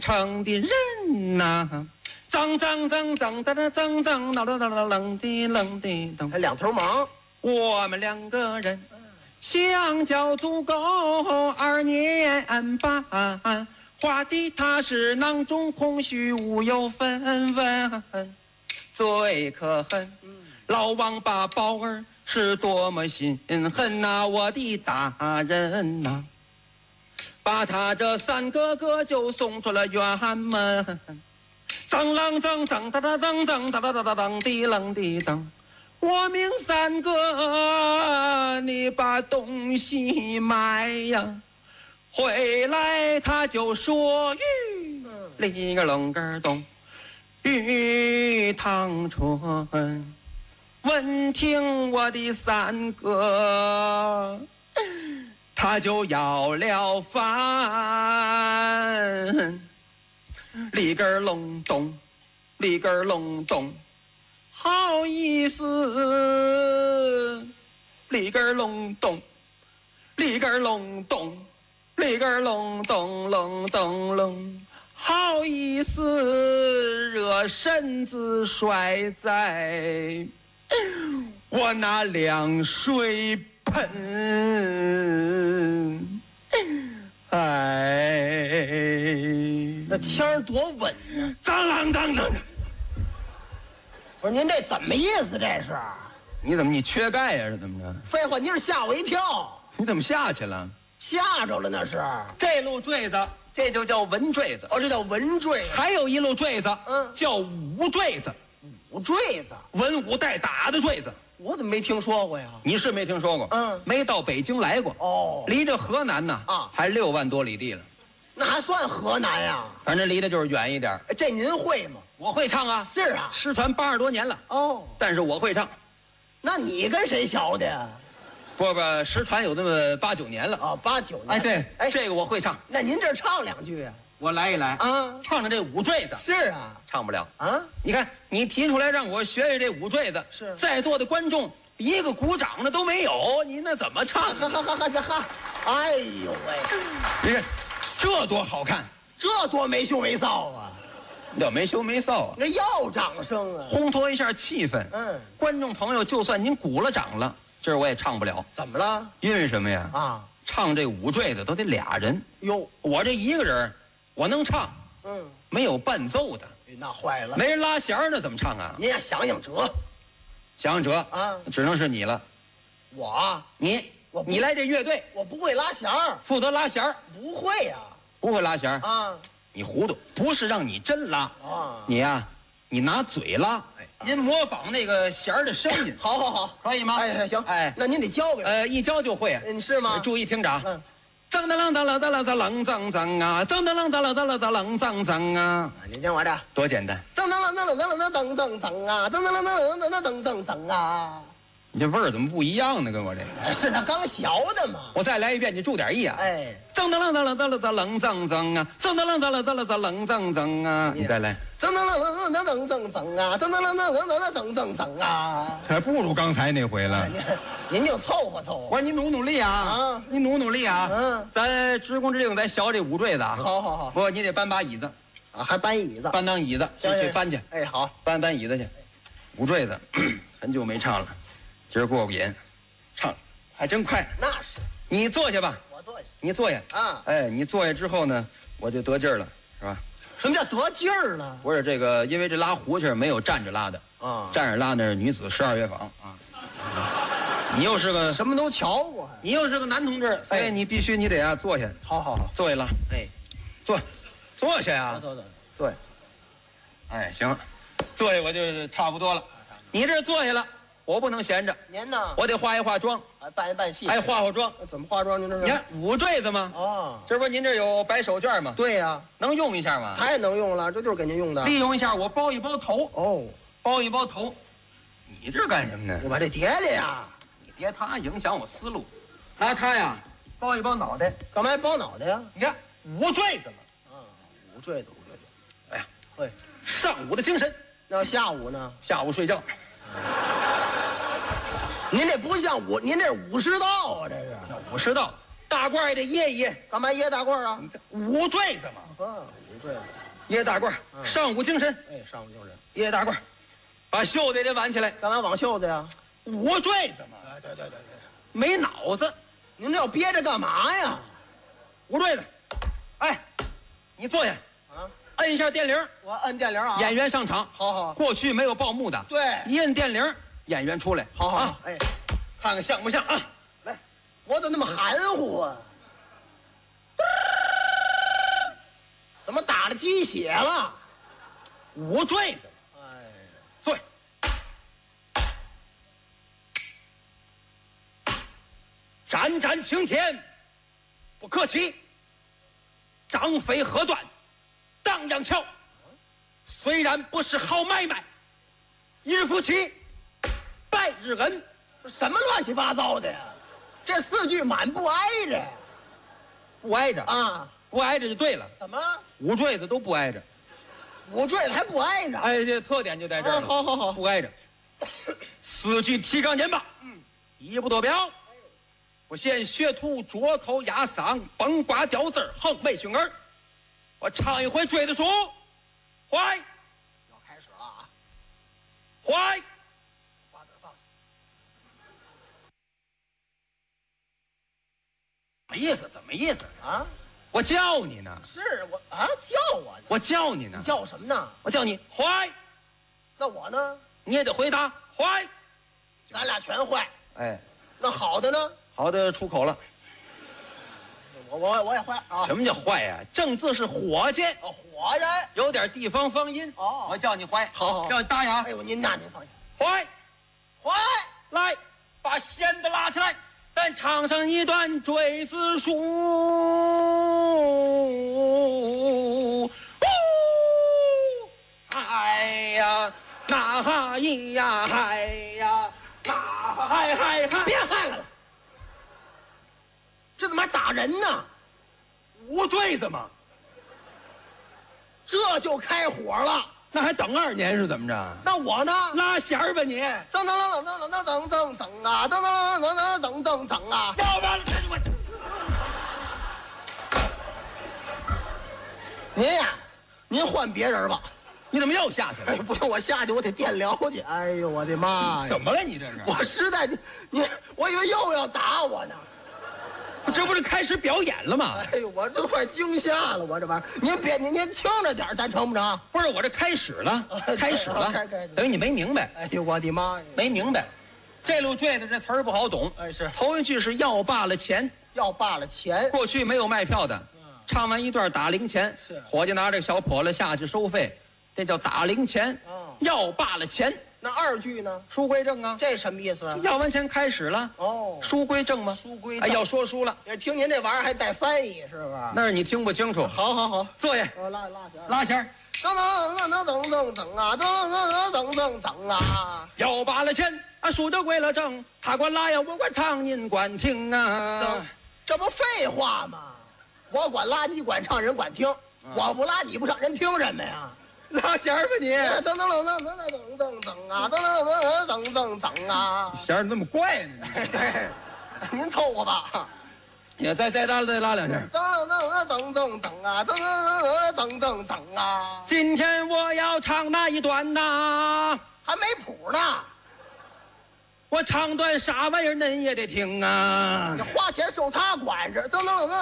城的人呐，脏脏脏脏脏脏脏，啷啷啷啷啷的啷的啷。 还两头忙。 我们两个人相交足够2年半，画的他是囊中空虚无有分文，最可恨老王八宝儿是多么心狠呐，我的大人呐，把他这3哥哥就送出了院门，当啷当当当当当当当当当当滴啷滴当。我命3哥，你把东西买呀，回来他就说玉里个楞个咚，玉堂春。闻听我的3哥，他就要了饭，里根隆咚，里根隆咚。好意思，里根隆咚，里根隆咚，里根隆咚隆咚隆，好意思，惹身子摔在我那凉水盆。哎， 那腔儿多稳呢！ 当啷当啷。 不是您这怎么意思？这是？ 你怎么你缺钙呀？是怎么着？ 废话，您是吓我一跳， 你怎么下去了？ 吓着了那是。 这路坠子，这就叫文坠子。 哦，这叫文坠。 还有一路坠子，叫武坠子。 武坠子， 文武带打的坠子， 我怎么没听说过呀？ 你是没听说过？没到北京来过。 哦， 离这河南呢还6万多里地了。 那还算河南呀？ 反正离得就是远一点。 这您会吗？ 我会唱啊。 是啊， 失传80多年了。 哦， 但是我会唱。 那你跟谁学的呀？ 不，失传有那么8、9年了。 哦，8、9年。 哎，对，这个我会唱。 那您这唱2句啊？ 我来一来啊， 唱着这武坠子。 是啊， 唱不了啊。 你看，你提出来让我学学这武坠子， 是在座的观众一个鼓掌的都没有，你那怎么唱？ 哈！哎呦喂， 你看这多好看， 这多没羞没臊啊！ 这没羞没臊啊， 这要掌声啊， 烘托一下气氛。观众朋友，就算您鼓了掌了，这我也唱不了。 怎么了？ 因为什么呀？ 啊， 唱这武坠子都得俩人。 哟， 我这一个人，我能唱，没有伴奏的， 那坏了， 没人拉弦的怎么唱啊？ 您呀想想辙， 想想辙啊， 只能是你了。 我你来这乐队， 我不会拉弦儿， 负责拉弦儿。 不会呀， 不会拉弦儿啊， 你糊涂，不是让你真拉啊， 你呀，你拿嘴拉，您模仿那个弦儿的声音。 好， 可以吗？ 哎，行，哎，那您得教给我， 一教就会。 你是吗？ 注意听着啊，脏的啷当啷当啷当啷脏脏啊，脏的啷当啷当啷当啷脏脏啊。 您听我这， 多简单。 脏当啷当啷当啷当脏脏啊，脏当啷当啷当啷脏脏脏啊。 你这味儿怎么不一样呢？跟我这个是他刚学的嘛。 我再来一遍，你注点意啊。 哎， 脏的啷当啷当啷当啷脏脏啊，脏的啷当啷当啷当啷脏脏啊。你再来。 脏当啷当啷当脏脏啊，脏当啷当啷当脏脏脏啊。 还不如刚才那回了。 您就凑合凑合。 我说你努力啊，你努力啊。咱职工之令，咱学这武坠子啊。 好。 不，你得搬把椅子啊，还搬椅子， 搬当椅子，去搬去。 哎，好， 搬椅子去。武坠子很久没唱了，今儿过过瘾，唱还真快。 那是。 你坐下吧。 我坐下。 你坐下啊。 哎，你坐下之后呢，我就得劲儿了，是吧？ 什么叫得劲儿了？ 不是这个，因为这拉胡琴没有站着拉的啊，站着拉那是女子12乐坊啊。你又是个什么都瞧过， 你又是个男同志，所以你必须你得啊坐下。 好， 坐下了。哎，坐下呀。坐下。哎，行，坐下我就差不多了。你这坐下了，我不能闲着。 您呢？ 我得化一化妆， 还扮一扮戏。 哎，化妆。 怎么化妆？您这是？ 你看武坠子吗？ 哦， 这不您这有白手绢吗？ 对呀， 能用一下吗？ 太能用了，这就是给您用的。 利用一下，我包一包头。 哦， 包一包头。你这干什么呢？ 我把这叠的呀。 你叠它影响我思路。拿它呀，包一包脑袋。 干嘛包脑袋呀？ 你看武坠子嘛。 啊，武坠子。 哎呀， 会上午的精神。 那下午呢？ 下午睡觉。 您这不像您这武士道啊，这是。 武士道，大褂也得掖一掖。 干嘛掖大褂啊？ 武坠子嘛。 武坠子。 掖大褂，上午精神。 哎，上午精神。 掖大褂，把袖子也得挽起来。 干嘛挽袖子呀？ 捂坠子嘛。 哎，对， 没脑子， 您这要憋着干嘛呀？ 捂坠子。哎，你坐下。 啊， 摁一下电铃。 我摁电铃啊。 演员上场。 好。 过去没有报幕的。 对。 一摁电铃，演员出来。 好啊。 哎， 看看像不像啊？来， 我怎么那么含糊啊？怎么打了鸡血了？ 捂坠子。 哎， 坐。斩斩青天，不客气。张飞河段，荡阳桥。虽然不是好买卖，一日夫妻百日恩。 什么乱七八糟的呀？这4句满不挨着不挨着啊？ 不挨着就对了。 怎么捂坠子都不挨着？ 捂坠子还不挨着？ 哎，这特点就在这儿了。 好， 不挨着。4句提纲简报，一不多表。不嫌学徒拙口压嗓，崩瓜掉字儿，横背训儿。我唱一回坠子书，坏， 要开始了啊！ 坏。 把字放下。 怎么意思？怎么意思啊？ 我叫你呢。 是我啊，叫我呢。 我叫你呢。 叫什么呢？ 我叫你坏， 那我呢？ 你也得回答坏。 咱俩全坏。 哎， 那好的呢？ 好的，出口了。 我也坏啊。 什么叫坏呀？正字是伙计， 伙计， 有点地方方音。 哦我叫你坏。 好叫你大雅。 哎呦，您放下。 坏， 坏， 来，把弦子拉起来，咱唱上一段坠子书。哎呀，那哈咿呀，嗨呀，那嗨嗨嗨！ 别害了，这怎么还打人呢？ 捂坠子嘛， 这就开火了。 那还等2年是怎么着？ 那我呢？ 拉弦儿吧你！ 噌啊，噌啊！ 要不然我您呀，您换别人吧。 你怎么又下去了？ 哎，不行，我下去我得电疗去。哎呦，我的妈呀！ 怎么了你这是？ 我实在你，我以为又要打我呢。 这不是开始表演了吗？ 哎呦，我都快惊吓了，我这玩意儿。您轻着点，咱成不成？ 不是，我这开始了，开始了， 开等于你没明白。 哎呦，我的妈呀！ 没明白，这路坠子这词儿不好懂。 哎，是头一句是要罢了钱， 要罢了钱。 过去没有卖票的，唱完一段打零钱， 是伙计拿这个小笸箩下去收费，这叫打零钱。要罢了钱， 那2句呢？ 书归正啊。 这什么意思啊？ 要完钱开始了。 哦， 书归正吗？ 书归正哎，要说书了， 听您这玩意儿还带翻译是吧？ 那是你听不清楚。 好， 坐下， 拉弦， 拉弦儿。 噌啊！ 要罢了钱啊，书就归了正，他管拉呀，我管唱，您管听啊。 这不废话吗？我管拉，你管唱，人管听。我不拉，你不唱，人听什么呀？ 拉弦儿吧你。 噌啊！ 弦儿那么怪呢？ 对，您凑合吧。 你再拉2下。 啊！ 今天我要唱哪一段呐？ 还没谱呢。 我唱段啥玩意儿恁也得听啊你！花钱受他管着，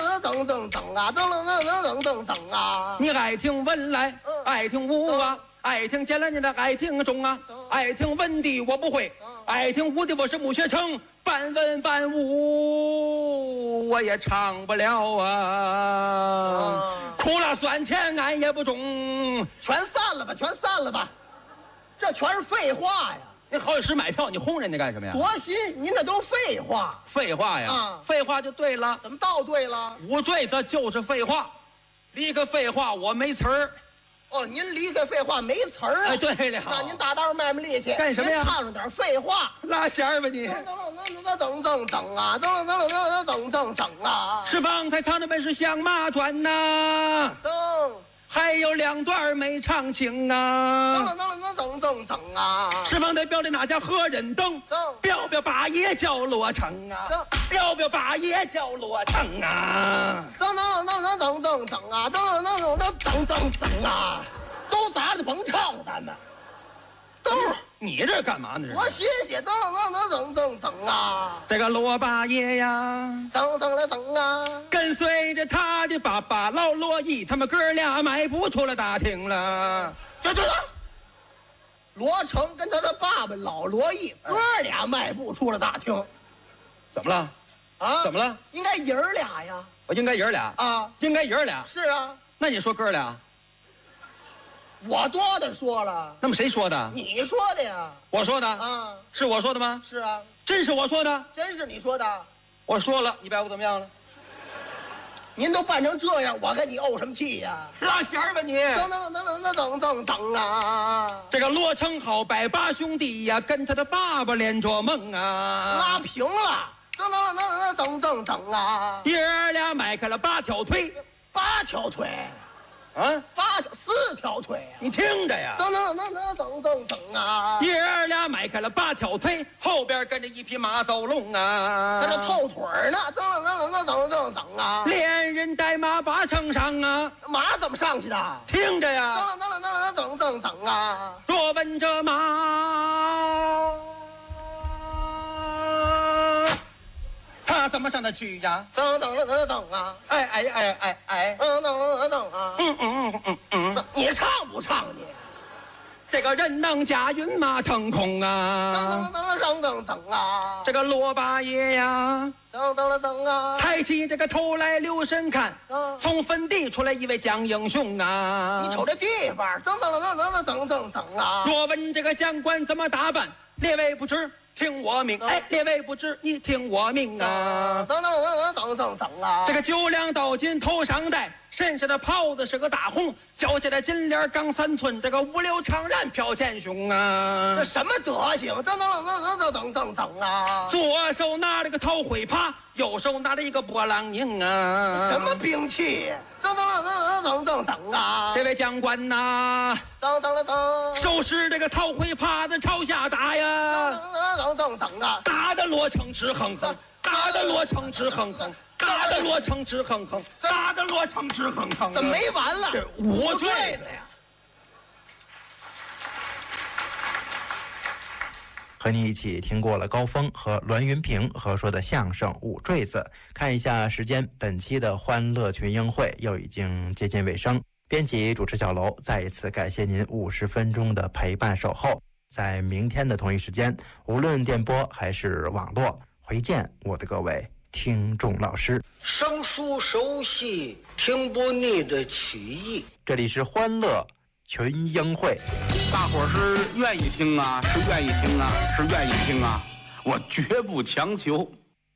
啊！ 你爱听文来，爱听武啊，爱听简来你的爱听中啊，爱听文的我不会，爱听武的我是没学成，半文半武我也唱不了啊！苦辣酸甜俺也不中， 全散了吧，这全是废话呀！ 你好几时买票，你轰人家干什么呀？ 多新，您这都是废话。 废话呀！废话就对了。 怎么倒对了？ 捂坠子就是废话，离个废话我没词儿。 哦，您离开废话没词儿啊？ 哎，对了， 那您大刀卖力气， 干什么呀？ 您唱上点废话， 拉弦儿吧你。 啊！ 是方才唱的本是响马转呐， 还有2段没唱清噌啊。 噌噌噌噌噌啊！ 十方代表的那家何人等？表表八爷叫罗成啊，表表八爷叫罗成啊。 噌噌噌噌噌噌噌啊！噌噌噌噌噌噌噌啊！都砸着甭唱了，咱们都是。 你这干嘛呢？ 我写噌噌噌噌噌啊！ 这个罗八爷呀， 噌噌了噌啊！ 跟随着他的爸爸老罗毅，他们哥俩迈步出了大厅了。 这，罗成跟他的爸爸老罗毅哥俩迈步出了大厅。 怎么了？ 啊？ 怎么了？ 应该爷儿俩呀。 我应该爷儿俩啊？ 应该爷儿俩。 是啊。 那你说哥俩？ 我多的说了。 那么谁说的？ 你说的呀。 我说的啊？ 是我说的吗？ 是啊。 真是我说的？ 真是你说的。 我说了，你摆我怎么样了？ 您都办成这样，我跟你怄什么气呀？ 拉弦儿吧你！ 噌啊！ 这个罗成好拜八兄弟呀，跟他的爸爸连着梦啊。 拉平了，噌啊！ 爷儿俩迈开了8条腿 ，8条腿。 啊 ，4条腿， 你听着呀！ 噌啊！ 爷儿俩迈开了8条腿，后边跟着一匹马走龙啊！ 在这凑腿呢，噌啊！ 连人带马把乘上啊！ 马怎么上去的？ 听着呀！ 噌啊！ 若问这马，他怎么上得去呀？ 噌啊！ 哎！ 噌啊！你唱不唱你？ 这个人能驾云马腾空啊！ 噌啊！ 这个罗八爷呀， 噌啊！ 抬起这个头来留神看，从坟地出来一位将英雄啊！ 你瞅这地方，噌啊！ 若问这个将官怎么打扮，列位不知。听我命，哎，列位不知，你听我命啊！ 噌啊！ 这个9两刀金头上戴，身上的袍子是个大红，脚下的金链刚3寸，这个五柳长髯飘前胸啊！ 这什么德行？噌啊！ 左手拿着个桃灰耙，右手拿着一个波浪拧啊！ 什么兵器？噌啊！ 这位将官呐，手持这个桃灰耙子朝下打呀！打得罗成直哼哼，打得罗成直哼哼，打得罗成直哼哼，打得罗成直哼哼。 怎么没完了？ 五坠子呀！ 和你一起听过了高峰和栾云平合说的相声《五坠子》。看一下时间，本期的欢乐群英会又已经接近尾声。编辑主持小楼再一次感谢您50分钟的陪伴守候。在明天的同一时间，无论电波还是网络，回见我的各位听众老师。 生疏熟悉，听不腻的曲艺。 这里是欢乐群英会。 大伙儿是愿意听啊，是愿意听啊，是愿意听啊，我绝不强求。